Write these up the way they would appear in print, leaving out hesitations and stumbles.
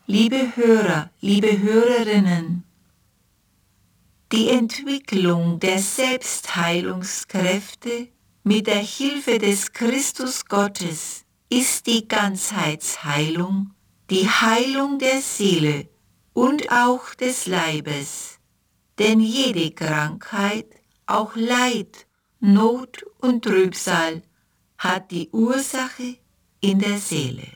Liebe Hörer, liebe Hörerinnen, die Entwicklung der Selbstheilungskräfte mit der Hilfe des Christus Gottes ist die Ganzheitsheilung, die Heilung der Seele und auch des Leibes. Denn jede Krankheit, auch Leid, Not und Trübsal, hat die Ursache in der Seele.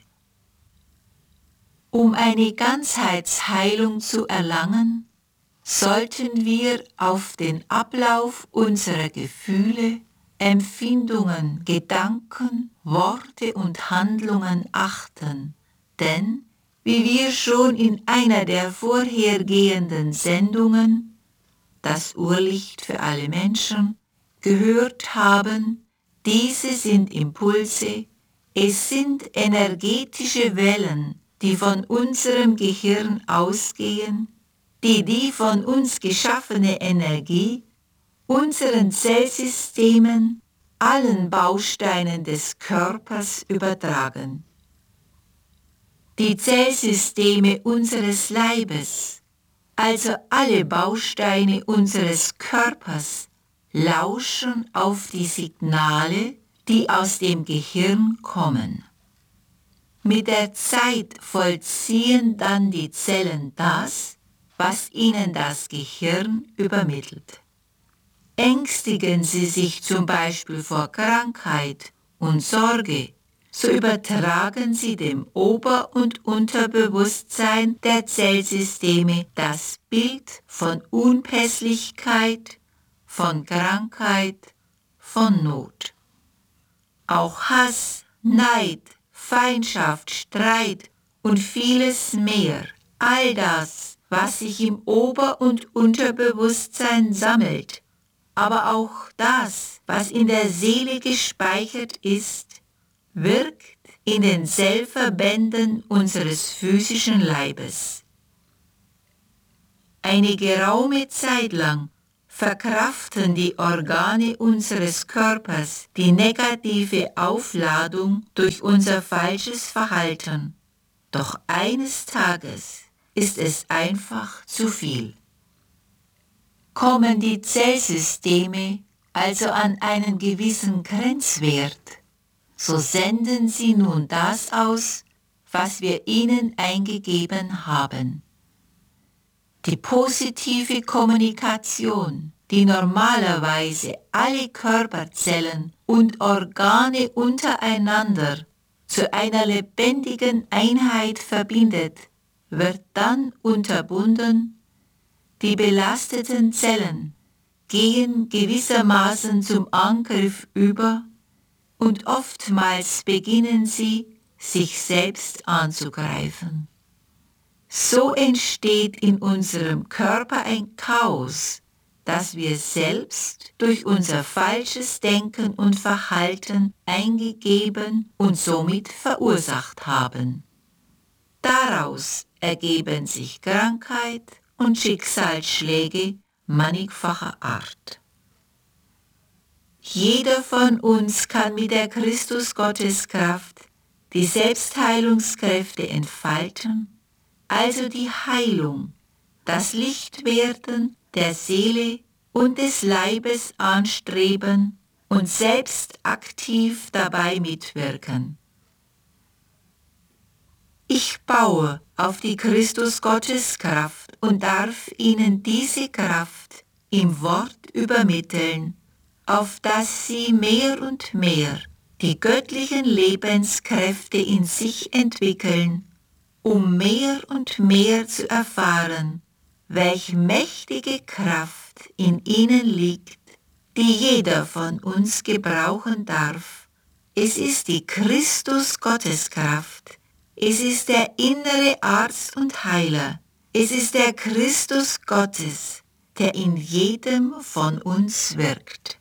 Um eine Ganzheitsheilung zu erlangen, sollten wir auf den Ablauf unserer Gefühle, Empfindungen, Gedanken, Worte und Handlungen achten, denn, wie wir schon in einer der vorhergehenden Sendungen, das Urlicht für alle Menschen, gehört haben, diese sind Impulse, es sind energetische Wellen, die von unserem Gehirn ausgehen, die von uns geschaffene Energie unseren Zellsystemen, allen Bausteinen des Körpers übertragen. Die Zellsysteme unseres Leibes, also alle Bausteine unseres Körpers, lauschen auf die Signale, die aus dem Gehirn kommen. Mit der Zeit vollziehen dann die Zellen das, was ihnen das Gehirn übermittelt. Ängstigen sie sich zum Beispiel vor Krankheit und Sorge, so übertragen sie dem Ober- und Unterbewusstsein der Zellsysteme das Bild von Unpässlichkeit, von Krankheit, von Not. Auch Hass, Neid, Feindschaft, Streit und vieles mehr, all das, was sich im Ober- und Unterbewusstsein sammelt, aber auch das, was in der Seele gespeichert ist, wirkt in den Zellverbänden unseres physischen Leibes. Eine geraume Zeit lang verkraften die Organe unseres Körpers die negative Aufladung durch unser falsches Verhalten. Doch eines Tages ist es einfach zu viel. Kommen die Zellsysteme also an einen gewissen Grenzwert, so senden sie nun das aus, was wir ihnen eingegeben haben. Die positive Kommunikation, die normalerweise alle Körperzellen und Organe untereinander zu einer lebendigen Einheit verbindet, wird dann unterbunden. Die belasteten Zellen gehen gewissermaßen zum Angriff über und oftmals beginnen sie, sich selbst anzugreifen. So entsteht in unserem Körper ein Chaos, das wir selbst durch unser falsches Denken und Verhalten eingegeben und somit verursacht haben. Daraus ergeben sich Krankheit und Schicksalsschläge mannigfacher Art. Jeder von uns kann mit der Christus-Gottes-Kraft die Selbstheilungskräfte entfalten, also die Heilung, das Lichtwerden der Seele und des Leibes anstreben und selbst aktiv dabei mitwirken. Ich baue auf die Christus-Gottes-Kraft und darf Ihnen diese Kraft im Wort übermitteln, auf dass Sie mehr und mehr die göttlichen Lebenskräfte in sich entwickeln, um mehr und mehr zu erfahren, welch mächtige Kraft in ihnen liegt, die jeder von uns gebrauchen darf. Es ist die Christus-Gottes-Kraft. Es ist der innere Arzt und Heiler. Es ist der Christus Gottes, der in jedem von uns wirkt.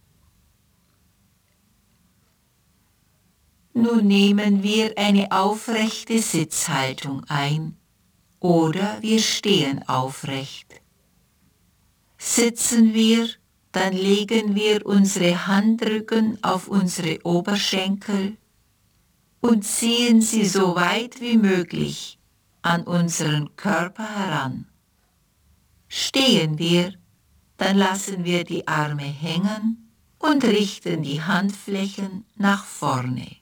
Nun nehmen wir eine aufrechte Sitzhaltung ein oder wir stehen aufrecht. Sitzen wir, dann legen wir unsere Handrücken auf unsere Oberschenkel und ziehen sie so weit wie möglich an unseren Körper heran. Stehen wir, dann lassen wir die Arme hängen und richten die Handflächen nach vorne.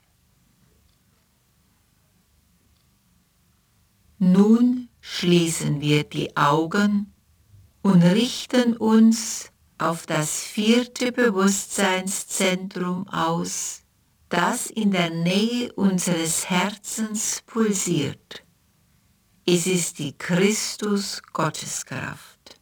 Nun schließen wir die Augen und richten uns auf das 4. Bewusstseinszentrum aus, das in der Nähe unseres Herzens pulsiert. Es ist die Christus-Gotteskraft.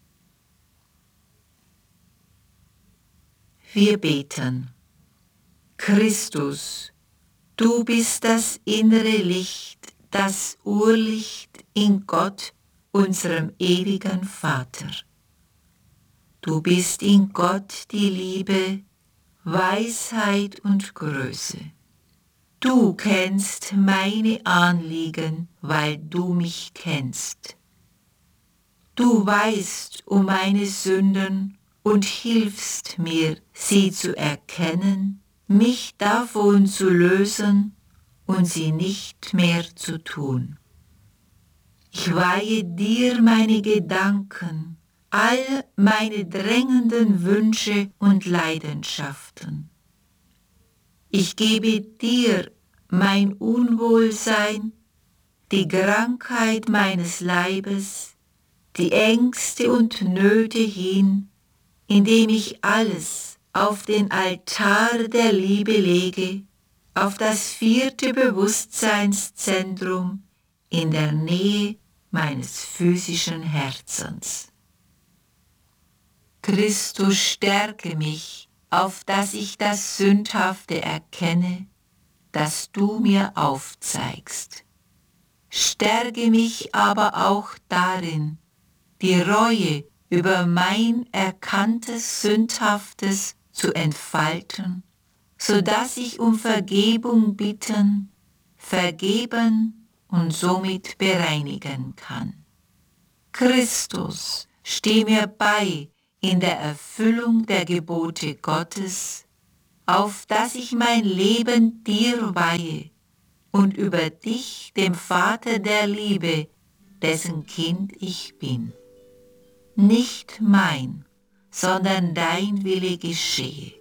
Wir beten. Christus, du bist das innere Licht, das Urlicht in Gott, unserem ewigen Vater. Du bist in Gott die Liebe, Weisheit und Größe. Du kennst meine Anliegen, weil du mich kennst. Du weißt um meine Sünden und hilfst mir, sie zu erkennen, mich davon zu lösen und sie nicht mehr zu tun. Ich weihe dir meine Gedanken, all meine drängenden Wünsche und Leidenschaften. Ich gebe dir mein Unwohlsein, die Krankheit meines Leibes, die Ängste und Nöte hin, indem ich alles auf den Altar der Liebe lege, auf das 4. Bewusstseinszentrum in der Nähe meines physischen Herzens. Christus, stärke mich, auf dass ich das Sündhafte erkenne, das du mir aufzeigst. Stärke mich aber auch darin, die Reue über mein erkanntes Sündhaftes zu entfalten, so dass ich um Vergebung bitten, vergeben und somit bereinigen kann. Christus, steh mir bei in der Erfüllung der Gebote Gottes, auf dass ich mein Leben dir weihe und über dich, dem Vater der Liebe, dessen Kind ich bin. Nicht mein, sondern dein Wille geschehe.